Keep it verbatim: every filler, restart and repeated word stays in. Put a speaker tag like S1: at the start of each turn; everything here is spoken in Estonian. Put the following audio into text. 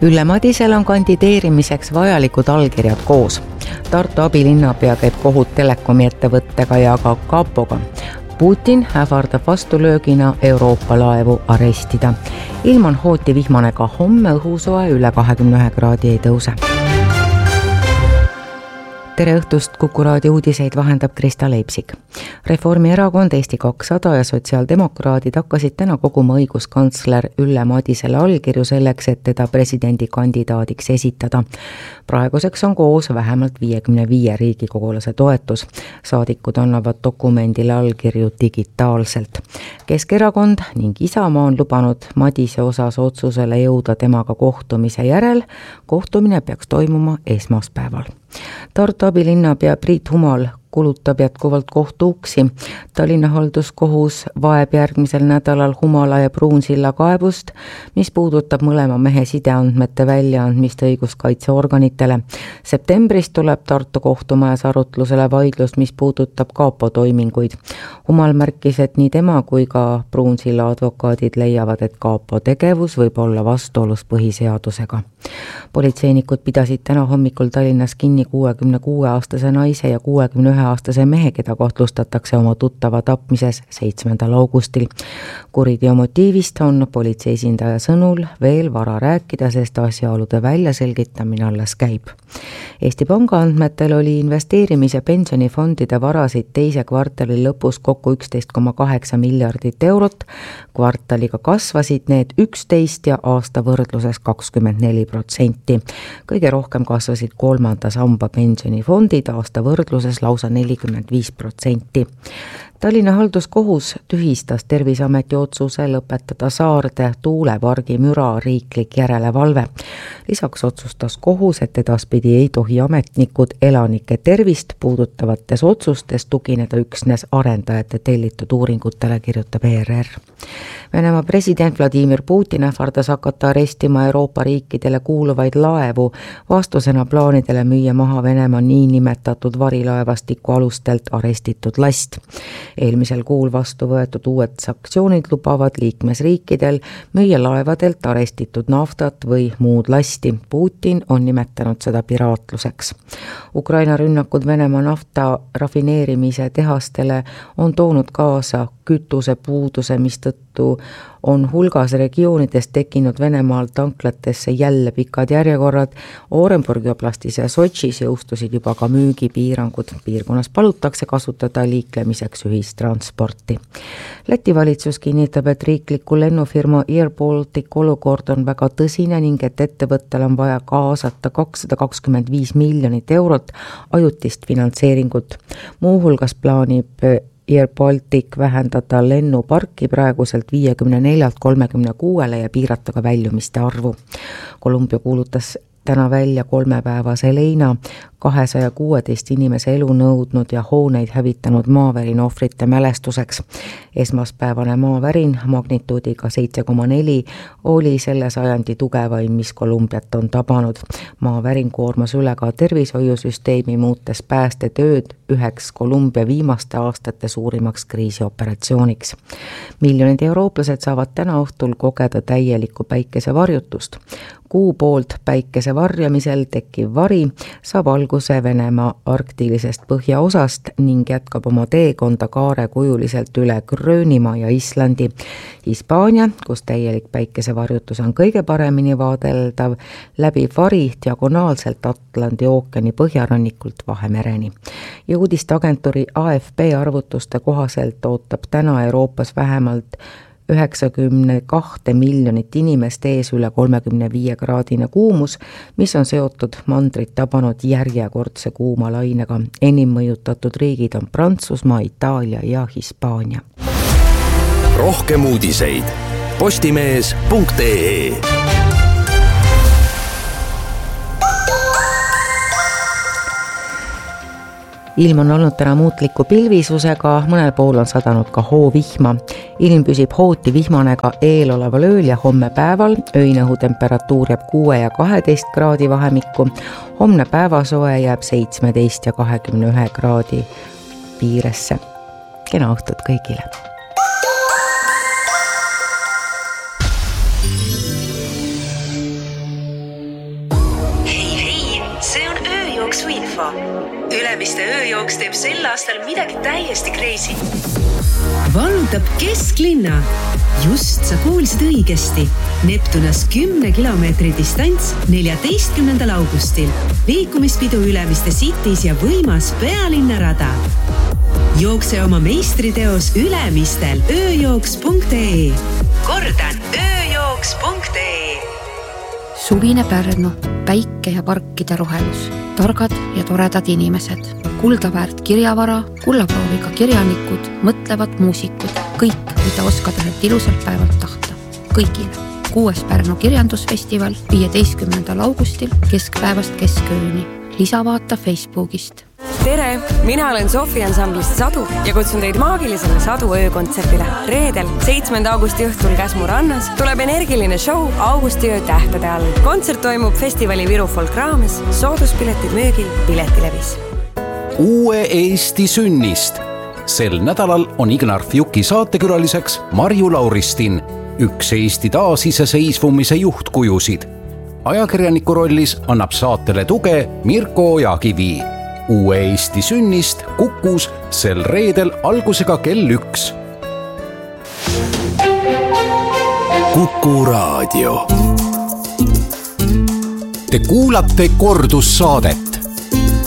S1: Ülle Madisel on kandideerimiseks vajalikud allkirjad koos. Tartu abilinnapea käib kohut telekomi ettevõttega ja ka Kapoga. Putin ähvardab vastulöögina Euroopa laevu arestida. Ilm on hooti vihmane, ka homme õhusoe üle kahekümne ühe kraadi ei tõuse. Tere õhtust, Kuku raadio uudiseid vahendab Krista Leipsik. Reformierakond, Eesti kakssada ja sotsiaaldemokraadid hakkasid täna koguma õiguskantsler Ülle Madisele allkirju selleks, et teda presidendikandidaadiks esitada. Praeguseks on koos vähemalt viiekümne viie riigikogulase toetus. Saadikud annavad dokumendile allkirju digitaalselt. Keskerakond ning Isamaa on lubanud Madise osas otsusele jõuda temaga kohtumise järel. Kohtumine peaks toimuma esmaspäeval. Tartu abilinnapea Priit Humal kulutab jätkuvalt kohtu uksi. Tallinna halduskohus vaeb järgmisel nädalal Humala ja Pruunsilla kaebust, mis puudutab mõlema mehe sideandmete väljaandmist õiguskaitseorganitele. Septembris tuleb Tartu kohtumajas arutlusele vaidlus, mis puudutab Kapo toiminguid. Humal märkis, et nii tema kui ka Pruunsilla advokaadid leiavad, et Kapo tegevus võib olla vastuolus põhiseadusega. Politseinikud pidasid täna hommikul Tallinnas kinni kuuekümne kuue aastase naise ja kuuekümne ühe aastase mehe, keda kahtlustatakse oma tuttava tapmises seitsmendal augustil. Kuriteo motiivist on politsei esindaja sõnul veel vara rääkida, sest asjaolude väljaselgitamine alles käib. Eesti Panga andmetel oli investeerimis- ja pensionifondide varasid teise kvartali lõpus kokku üksteist koma kaheksa miljardit eurot. Kvartaliga kasvasid need üksteist ja aasta võrdluses kakskümmend neli protsenti. Kõige rohkem kasvasid kolmanda samba pensionifondid, aasta võrdluses lausa nelikümmend viis protsenti. Tallinna halduskohus tühistas Terviseameti otsuse lõpetada Saarde tuulepargi müra riiklik järelevalve. Lisaks otsustas kohus, et edaspidi ei tohi ametnikud elanike tervist puudutavates otsustes tugineda üksnes arendajate tellitud uuringutele, kirjutab E R R. Venemaa president Vladimir Putin ähvardas hakata arestima Euroopa riikidele kuuluvaid laevu vastusena plaanidele müüa maha Venemaa niinimetatud varilaevastiku alustelt arestitud last. Eelmisel kuul vastu võetud uued sanktsioonid lubavad liikmesriikidel müüa laevadelt arestitud naftat või muud lasti. Putin on nimetanud seda piraatluseks. Ukraina rünnakud Venemaa nafta rafineerimise tehastele on toonud kaasa kütuse puuduse, mistõttu on hulgas regioonides tekkinud Venemaal tanklatesse jälle pikad järjekorrad. Orenburgi oblastis ja Sotšis jõustusid juba ka müügipiirangud. Piirkonnas palutakse kasutada liiklemiseks ühistransporti. Läti valitsus kinnitab, et riikliku lennufirma Air Baltic olukord on väga tõsine ning et ettevõttel on vaja kaasata kakssada kakskümmend viis miljonit eurot ajutist finantseeringut. Muuhulgas plaanib Air Baltic vähendada lennuparki praeguselt viiekümne neljalt kolmekümne kuuele ja piirata ka väljumiste arvu. Kolumbia kuulutas täna välja kolmepäevase leina kahesaja kuueteist inimese elu nõudnud ja hooneid hävitanud maavärin ohvrite mälestuseks. Esmaspäevane maavärin magnituudiga seitse koma neli oli selle sajandi tugevaim, mis Kolumbiat on tabanud. Maavärin koormas üle ka tervishoiusüsteemi, muutes päästetööd üheks Kolumbia viimaste aastate suurimaks kriisioperatsiooniks. Miljonid eurooplased saavad täna õhtul kogeda täielikku päikesevarjutust. Kuu poolt päikese varjamisel tekkiv vari saab alguse Venemaa arktilisest põhjaosast ning jätkab oma teekonda kaarekujuliselt üle Gröönimaa ja Islandi. Hispaania, kus täielik päikesevarjutus on kõige paremini vaadeldav, läbi vari diagonaalselt Atlandi ookeani põhjarannikult Vahemereni. Ja uudisteagentuuri A F P arvutuste kohaselt ootab täna Euroopas vähemalt üheksakümmend kaks miljonit inimest ees üle kolmekümne viie kraadine kuumus, mis on seotud mandrit tabanud järjekordse kuuma lainega. Enim mõjutatud riigid on Prantsusmaa, Itaalia ja Hispaania.
S2: Rohkem uudiseid postimees punkt ee.
S1: Ilm on olnud täna muutliku pilvisusega, mõnel pool on sadanud ka hoovihma. Ilm püsib hooti vihmane ka eeloleval ööl ja homme päeval. Öine õhutemperatuur jääb kuue ja kaheteist kraadi vahemikku. Homne päevasoe jääb seitsmeteist ja kahekümne ühe kraadi piiresse. Kena õhtut kõigile!
S3: jooksuinfo. Ülemiste ööjooks teeb sel aastal midagi täiesti crazy. Vallutab kesklinna. Just sa kuulsid õigesti. Neptunas kümne kilomeetri distants neljateistkümnendal augustil. Liikumispidu Ülemiste Cities ja võimas pealinnarada. Jookse oma meistriteos Ülemistel ööjooks punkt ee. Kordan, ööjooks punkt ee.
S4: Suvine Pärnu, päike ja parkide rohelus, targad ja toredad inimesed, kuldaväärt kirjavara, kullaprooviga kirjanikud, mõtlevad muusikud, kõik, mida oskad ühelt ilusalt päevalt tahta. Kõigile. Kuues Pärnu kirjandusfestival viieteistkümnendal augustil keskpäevast keskööni. Lisavaata Facebookist.
S5: Tere, mina olen Sofi ansamblist Sadu ja kutsun teid maagilisele Sadu öökontserdile. Reedel, seitsmenda augusti õhtul Käsmu rannas tuleb energiline show Augustiöö tähtede all. Kontsert toimub festivali Viru Folk raames, sooduspiletid müügil Piletilevis.
S6: Uue Eesti sünnist. Sel nädalal on Ignar Fjuki saatekülaliseks Marju Lauristin, üks Eesti taasiseseisvumise juhtkujusid. Ajakirjaniku rollis annab saatele tuge Mirko Ojakivi. Uue Eesti sünnist Kukus sel reedel algusega kell üks.
S2: Kuku raadio.
S6: Te kuulate kordussaadet.